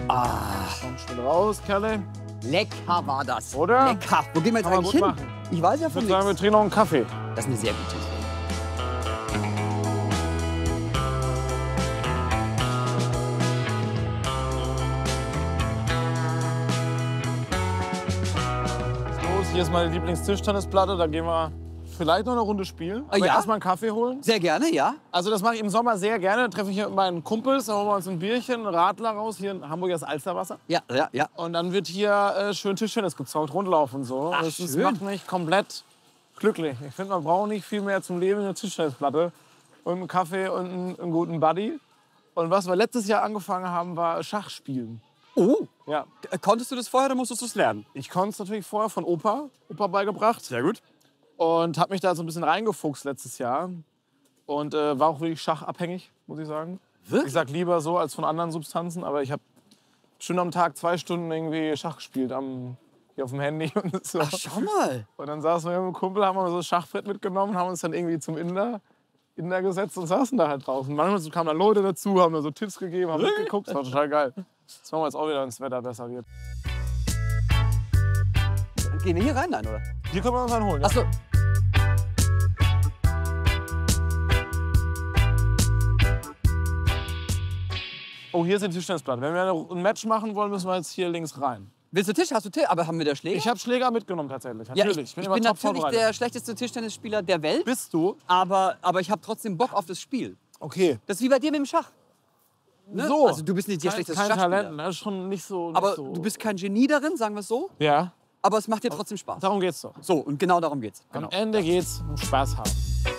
Komm schnell raus, Kerle. Lecker war das. Oder? Lecker. Wo gehen wir jetzt Kann man eigentlich gut hin? machen. Ich weiß ja Ich von würde sagen, wir nichts. trinken noch einen Kaffee. Das ist eine sehr gute Idee. Los, hier ist meine Lieblingstischtennisplatte. Da gehen wir vielleicht noch eine Runde spielen. Aber ja? erstmal einen Kaffee holen. Sehr gerne, ja. Also das mache ich im Sommer sehr gerne. Da treffe ich hier mit meinen Kumpels, da holen wir uns ein Bierchen, einen Radler raus. Hier in Hamburg ist Alsterwasser. Ja, ja, ja. Und dann wird hier schön Tischtennis gezockt, Rundlauf und so. Ach, das schön. macht mich komplett glücklich. Ich finde, man braucht nicht viel mehr zum Leben, eine Tischtennisplatte und einen Kaffee und einen guten Buddy. Und was wir letztes Jahr angefangen haben, war Schachspielen. Oh, Ja, konntest du das vorher oder musstest du es lernen? ich konnte es natürlich vorher von Opa beigebracht. Sehr gut. Und habe mich da so ein bisschen reingefuchst letztes Jahr. Und war auch wirklich schachabhängig, muss ich sagen. Wirklich? Ich sag lieber so als von anderen Substanzen, aber ich habe schon am Tag 2 Stunden irgendwie Schach gespielt hier auf dem Handy und so. Ach, schau mal. Und dann saßen wir mit dem Kumpel, haben wir so ein Schachbrett mitgenommen, haben uns dann irgendwie zum Inder gesetzt und saßen da halt draußen. Manchmal kamen dann Leute dazu, haben da so Tipps gegeben, haben mitgeguckt. Das war total geil. Jetzt machen wir jetzt auch wieder, wenn das Wetter besser wird. Gehen wir hier rein, nein, oder? Hier können wir uns einen holen. Ja? Achso. Oh, hier sind die Tischtennisplatten. Wenn wir ein Match machen wollen, müssen wir jetzt hier links rein. Willst du Tisch? Hast du Tisch? Aber haben wir da Schläger? Ich habe Schläger mitgenommen tatsächlich. ja, Natürlich. ich bin immer top natürlich vorbereitet. der schlechteste Tischtennisspieler der Welt. Bist du? Aber ich habe trotzdem Bock auf das Spiel. Okay. Das ist wie bei dir mit dem Schach. Ne? So. Also du bist nicht der schlechteste kein Schachspieler. Talent, das ist schon nicht so. Nicht Aber so. du bist kein Genie darin, sagen wir es so. Ja, Aber es macht dir trotzdem Spaß. darum geht's doch. So, und genau darum geht's. Genau. Am Ende geht's um Spaß haben.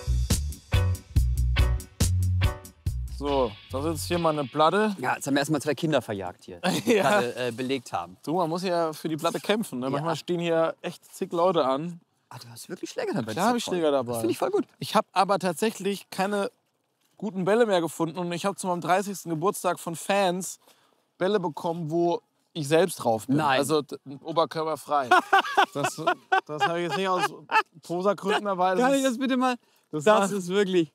So, das ist jetzt hier mal eine Platte. Ja, jetzt haben wir erstmal 2 Kinder verjagt hier, die Ja. gerade belegt haben. Du, man muss ja für die Platte kämpfen. Ne? Manchmal stehen hier echt zig Leute an. Ah, du hast wirklich Schläger dabei. Klar habe ich Schläger dabei. Das finde ich voll gut. Ich habe aber tatsächlich keine guten Bälle mehr gefunden. Und ich habe zu meinem 30. Geburtstag von Fans Bälle bekommen, wo ich selbst drauf bin. Nein. Also oberkörperfrei. das habe ich jetzt nicht aus Posergründen dabei. Kann ich das bitte mal? Das ist wirklich...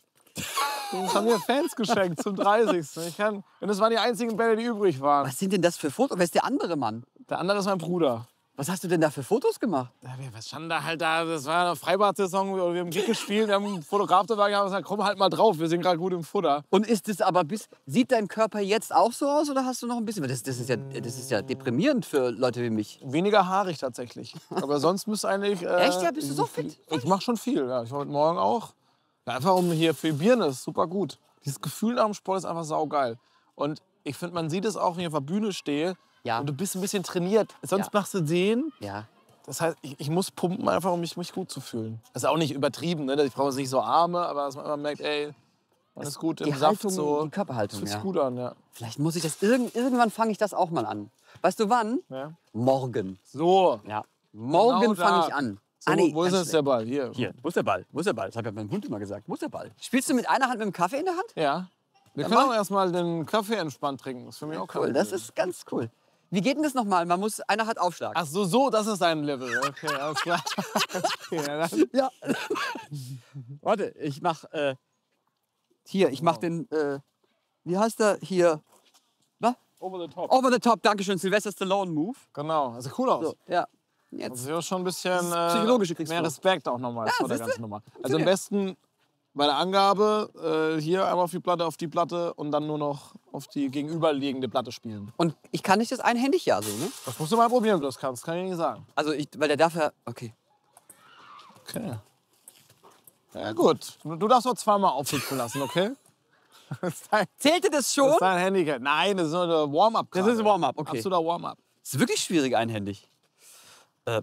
Das haben mir Fans geschenkt zum 30. Und das waren die einzigen Bälle, die übrig waren. Was sind denn das für Fotos? Wer ist der andere Mann? Der andere ist mein Bruder. Was hast du denn da für Fotos gemacht? Ja, was stand da halt da? Das war eine Freibad-Saison. Wir haben Gig gespielt, wir haben einen Fotograf dabei gehabt und gesagt, komm halt mal drauf, wir sind gerade gut im Futter. Und ist es aber sieht dein Körper jetzt auch so aus oder hast du noch ein bisschen? Weil das ist ja deprimierend für Leute wie mich. Weniger haarig tatsächlich. Aber sonst müsste eigentlich... Echt? Ja, bist du so fit? Ich mache schon viel. Ja. Ich war heute Morgen auch. Ja, einfach um hier für Birne ist super gut. Dieses Gefühl nach dem Sport ist einfach saugeil. Und ich finde, man sieht es auch, wenn ich auf der Bühne stehe Ja. und du bist ein bisschen trainiert. Sonst Ja. machst du den. Ja. Das heißt, ich muss pumpen, einfach um mich gut zu fühlen. Das ist auch nicht übertrieben, ne? Ich brauche jetzt nicht so Arme, aber dass man immer merkt, ey, man ist gut im Die Saft Haltung, so. die Körperhaltung, Fühlt sich ja. gut an, ja. Vielleicht muss ich das irgendwann fange ich das auch mal an. Weißt du wann? Ja. Morgen. So. Ja. Morgen Genau fange da. ich an. So, wo ist ganz jetzt der Ball? Hier. Hier, wo ist der Ball? Wo ist der Ball? Das habe ich ja meinem Hund immer gesagt. Wo ist der Ball? Spielst du mit einer Hand mit dem Kaffee in der Hand? Ja. Wir Dann können mach. auch erstmal den Kaffee entspannt trinken. Das ist für mich auch kein Cool, das Problem. ist ganz cool. Wie geht denn das nochmal? Man muss einer Hand aufschlagen. Ach so, das ist dein Level. Okay, alles klar. Okay, ja, dann. Ja. Warte, ich mach hier, ich mach den wie heißt der hier? Was? Over the top. Over the top, Dankeschön, Sylvester Stallone Move. Genau, das sieht cool aus. So, ja. Das Jetzt. ist ja schon ein bisschen psychologische Kriegsführung. mehr Respekt auch nochmal vor der siehste? ganzen Nummer. Also am besten bei der Angabe hier einmal auf die Platte und dann nur noch auf die gegenüberliegende Platte spielen. Und ich kann nicht das einhändig ja so, ne? Das musst du mal probieren, ob du das kannst. Kann ich nicht sagen. Also weil der darf ja. Okay. Okay. Ja gut, du darfst auch zweimal aufsitzen lassen, okay? Das ist dein, Zählte das das schon? ist dein Handicap. Nein, das ist nur der Warm-up. Das ist ein Warm-up, okay. Absoluter Warm-up. Das ist wirklich schwierig einhändig. So.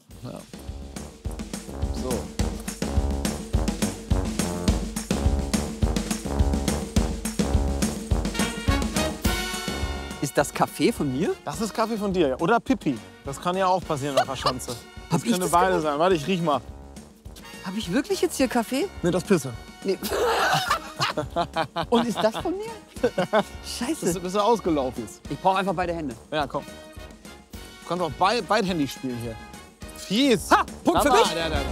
Ist das Kaffee von mir? Das ist Kaffee von dir, ja. Oder Pipi. Das kann ja auch passieren auf der Schanze. Das Hab ich könnte das beide gemacht? sein. Warte, ich riech mal. Habe ich wirklich jetzt hier Kaffee? Nee, das Pisse. Nee. Und ist das von mir? Scheiße. Bis er ausgelaufen ist. Ich brauche einfach beide Hände. Ja, komm. Du kannst auch beidhändig spielen hier. Fies. Ha! Punkt für Da war- mich. Da.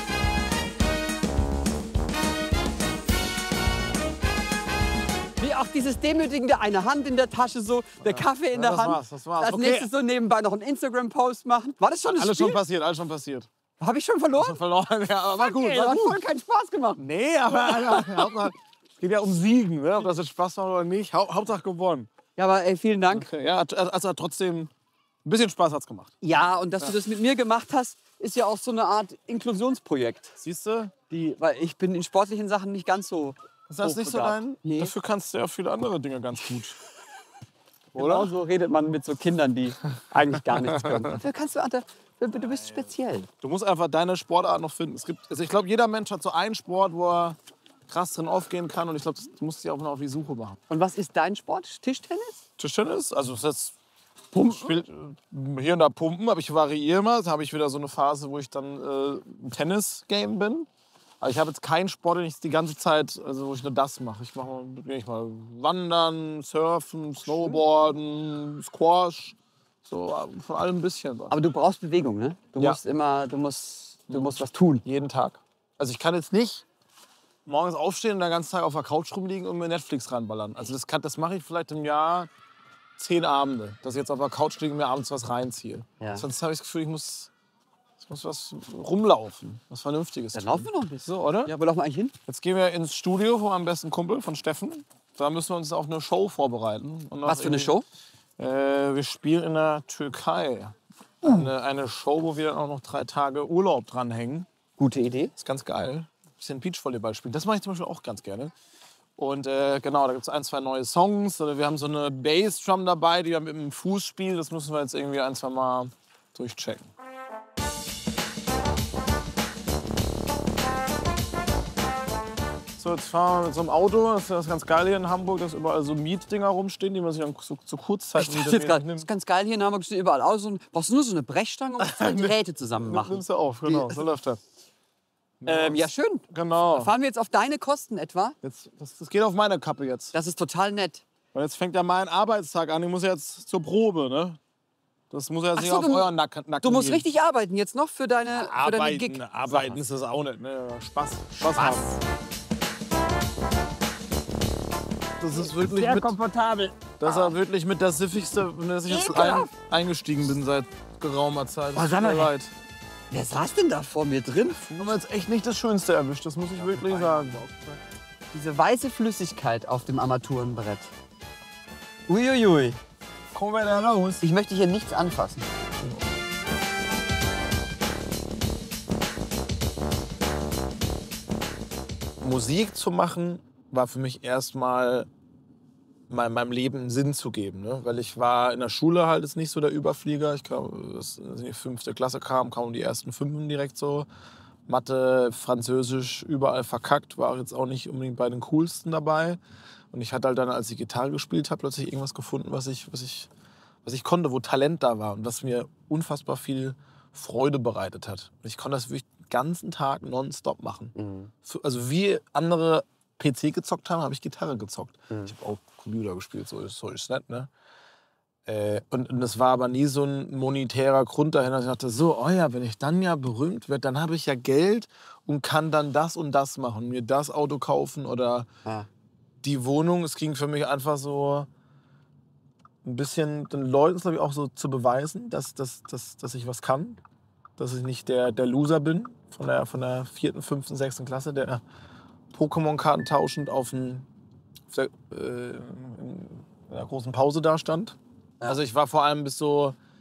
Wie auch dieses demütigende, eine Hand in der Tasche so, der Kaffee in der das Hand. war's, das war's. Als Okay. nächstes so nebenbei noch einen Instagram-Post machen. War das schon das Alles Spiel? schon passiert, alles schon passiert. Habe ich schon verloren? Verloren, ja, aber war gut. Okay, War das hat gut. voll keinen Spaß gemacht. Nee, aber Hauptsache, es geht ja um Siegen, ne? Ob das jetzt Spaß macht oder nicht. Hauptsache gewonnen. Ja, aber ey, vielen Dank. Okay, ja, also trotzdem ein bisschen Spaß hat's gemacht. Ja, und dass du das mit mir gemacht hast, ist ja auch so eine Art Inklusionsprojekt. Siehst du? Weil ich bin in sportlichen Sachen nicht ganz so. Ist das nicht so hochbegabt. dein? Nee. Dafür kannst du ja viele andere Dinge ganz gut. Genau so redet man mit so Kindern, die eigentlich gar nichts können. Dafür kannst du, Ante, du bist speziell. Du musst einfach deine Sportart noch finden. Also ich glaube, jeder Mensch hat so einen Sport, wo er krass drin aufgehen kann. Und ich glaube, du musst dich auch noch auf die Suche machen. Und was ist dein Sport? Tischtennis? Tischtennis, also das ist Pumpen. Hier und da Pumpen, aber ich variiere immer. Da habe ich wieder so eine Phase, wo ich dann im Tennis-Game bin. Aber ich habe jetzt keinen Sport, den ich die ganze Zeit, also wo ich nur das mache. Ich mache mal Wandern, Surfen, Snowboarden, Squash, so von allem ein bisschen. Aber du brauchst Bewegung, ne? Du Ja. musst immer, du musst was tun. Jeden Tag. Also ich kann jetzt nicht morgens aufstehen und den ganzen Tag auf der Couch rumliegen und mir Netflix reinballern. Also das mache ich vielleicht im Jahr 10 Abende, dass ich jetzt auf der Couch liege und mir abends was reinziehe. Ja. Sonst habe ich das Gefühl, ich muss was rumlaufen, was Vernünftiges Dann tun. laufen wir noch ein bisschen. So, oder? Ja, wo laufen wir eigentlich hin? Jetzt gehen wir ins Studio von meinem besten Kumpel, von Steffen. Da müssen wir uns auf eine Show vorbereiten. Und Was für eine Show? Wir spielen in der Türkei. Eine Show, wo wir dann auch noch 3 Tage Urlaub dranhängen. Gute Idee. Das ist ganz geil. Ein bisschen Beachvolleyball spielen. Das mache ich zum Beispiel auch ganz gerne. Und genau, da gibt es 1, 2 neue Songs. Oder wir haben so eine Bassdrum dabei, die wir mit dem Fuß spielen. Das müssen wir jetzt irgendwie 1, 2 Mal durchchecken. So, jetzt fahren wir mit so einem Auto. Das ist das ganz geil hier in Hamburg, dass überall so Mietdinger rumstehen, die man sich dann zu Kurzzeiten Das ist ganz geil hier in Hamburg, steht überall aus. Und brauchst du nur so eine Brechstange und 2 Geräte zusammen machen. Nimmst du auf, genau, so läuft das. Ja, schön. Genau. Fahren wir jetzt auf deine Kosten etwa? Jetzt, das geht auf meine Kappe jetzt. Das ist total nett. Weil jetzt fängt ja mein Arbeitstag an. Ich muss jetzt zur Probe, ne? Das muss ja Ach nicht so, auf euren Nacken Du musst gehen. richtig arbeiten jetzt noch für deine Gig. Arbeiten ist das auch nicht, ne? Spaß haben. Das ist wirklich komfortabel. das ist ja wirklich mit das Siffigste, in das ich jetzt Ekelhaft. eingestiegen bin seit geraumer Zeit. Oh, sag mal, Tut mir leid. Wer saß denn da vor mir drin? Wir haben jetzt echt nicht das Schönste erwischt, das muss ich wirklich sagen. Diese weiße Flüssigkeit auf dem Armaturenbrett. Uiuiui. Kommen wir da raus? Ich möchte hier nichts anfassen. Musik zu machen war für mich erstmal meinem Leben einen Sinn zu geben. Ne? Weil ich war in der Schule halt jetzt nicht so der Überflieger. Ich kam, als ich in die 5. Klasse kam, kamen die ersten 5 direkt so. Mathe, Französisch, überall verkackt, war jetzt auch nicht unbedingt bei den coolsten dabei. Und ich hatte halt dann, als ich Gitarre gespielt habe, plötzlich irgendwas gefunden, was ich konnte, wo Talent da war und was mir unfassbar viel Freude bereitet hat. Und ich konnte das wirklich den ganzen Tag nonstop machen. Also wie andere PC gezockt haben, habe ich Gitarre gezockt. Ich habe auch Computer gespielt, so ist es nicht, ne? Und das war aber nie so ein monetärer Grund dahinter. Ich dachte so, oh ja, wenn ich dann ja berühmt werde, dann habe ich ja Geld und kann dann das und das machen, mir das Auto kaufen oder die Wohnung. Es ging für mich einfach so ein bisschen den Leuten, glaube ich, auch so zu beweisen, dass ich was kann. Dass ich nicht der Loser bin von der 4., 5., 6. Klasse, der Pokémon-Karten tauschend in einer großen Pause da stand. Also ich war vor allem bis so